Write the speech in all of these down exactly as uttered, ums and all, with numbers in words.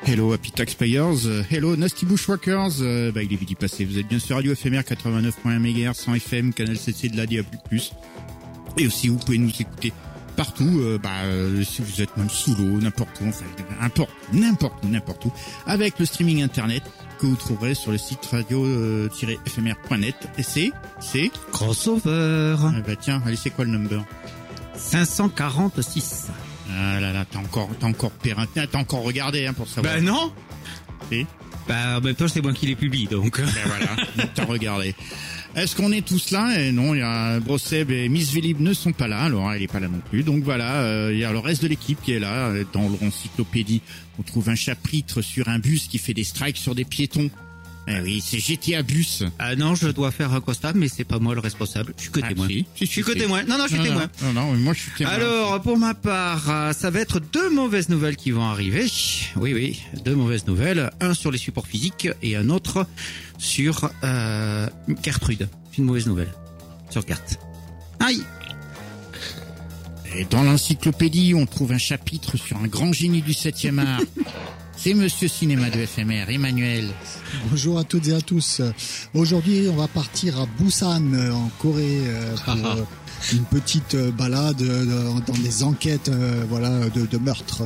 Hello Happy Taxpayers, euh, hello Nasty Bushwhackers, euh, bah il est vite y passé. Vous êtes bien sur Radio F M R quatre-vingt-neuf virgule un mégahertz, cent F M, canal C C de l'A D A plus plus. Et aussi vous pouvez nous écouter partout, euh, bah euh, si vous êtes même sous l'eau, n'importe où, enfin n'importe, n'importe où, n'importe où, avec le streaming internet que vous trouverez sur le site radio tiret f m r point net. Et c'est, c'est Crossover. Ah bah tiens, allez, c'est quoi le number? cinq cent quarante-six. Ah là là, t'as encore, t'as encore périntien, t'as encore regardé, hein, pour savoir. Bah non. Et Bah, en même temps, c'est moi qui les publie, donc. Ben voilà, donc t'as regardé. Est-ce qu'on est tous là? Et non, il y a Brosseb et Miss Vélib ne sont pas là, alors elle est pas là non plus. Donc voilà, euh, il y a le reste de l'équipe qui est là. Dans l'encyclopédie, on trouve un chapitre sur un bus qui fait des strikes sur des piétons. Eh oui, c'est G T A Bus. Ah non, je dois faire un constat, mais c'est pas moi le responsable. Je suis que Ah, témoin. si, si, je suis si, que si. témoin. Non, non, je suis Non, témoin. Non, non, non, moi je suis témoin. Alors, pour ma part, euh, ça va être deux mauvaises nouvelles qui vont arriver. Oui, oui, deux mauvaises nouvelles. Un sur les supports physiques et un autre sur euh, Gertrude. C'est une mauvaise nouvelle. Sur Gert. Aïe. Et dans l'encyclopédie, on trouve un chapitre sur un grand génie du septième art. C'est Monsieur Cinéma de F M R, Emmanuel. Bonjour à toutes et à tous. Aujourd'hui, on va partir à Busan, en Corée, euh, pour euh, une petite euh, balade euh, dans des enquêtes, euh, voilà, de, de meurtre.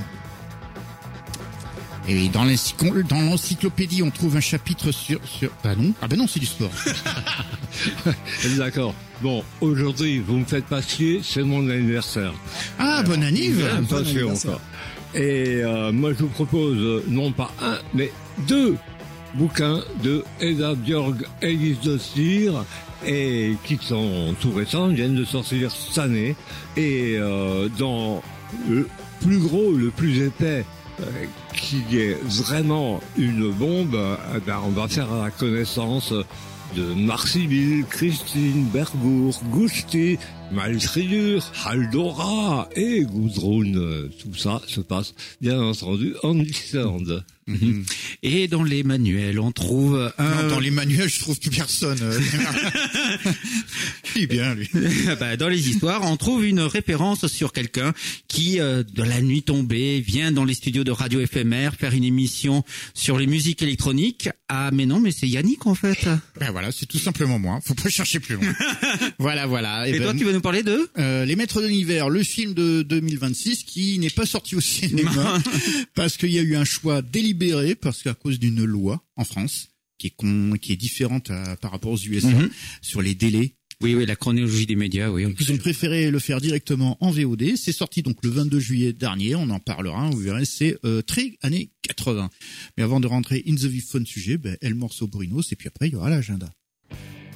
Et dans l'encyclo- dans l'encyclopédie, on trouve un chapitre sur, sur, ah non, ah ben non, c'est du sport. D'accord. Bon, aujourd'hui, vous me faites pas chier, c'est mon anniversaire. Ah, bon anniv. Attention, quoi. Et euh, moi, je vous propose euh, non pas un, mais deux bouquins de Edda Björg Ellisdottir, et qui sont tout récents, viennent de sortir cette année. Et euh, dans le plus gros, le plus épais, euh, qui est vraiment une bombe, euh, ben, on va faire la connaissance de Marsibil, Christine, Bergour, Gusti, Malfridur, Haldora et Gudrun. Tout ça se passe, bien entendu, en Islande. Mm-hmm. Et dans les manuels, on trouve un... Non, dans les manuels, je trouve plus personne. Il est bien, lui. Bah, dans les histoires, on trouve une référence sur quelqu'un qui, euh, de la nuit tombée, vient dans les studios de Radio F M R faire une émission sur les musiques électroniques. Ah, mais non, mais c'est Yannick, en fait. Ben voilà, c'est tout simplement moi. Faut pas chercher plus loin. Voilà, voilà. Et, Et toi, ben, tu vas nous parler de euh, Les Maîtres de l'Univers, le film de deux mille vingt-six qui n'est pas sorti au cinéma parce qu'il y a eu un choix délibéré, parce qu'à cause d'une loi en France qui est con, qui est différente à, par rapport aux U S A, Mm-hmm. sur les délais. Oui, oui, la chronologie des médias, oui. Ils ont préféré le faire directement en V O D. C'est sorti donc le vingt-deux juillet dernier. On en parlera. Vous verrez, c'est euh, très années quatre-vingts. Mais avant de rentrer in the vif fun sujet, ben, El Morceau Brunos, et puis après il y aura l'agenda.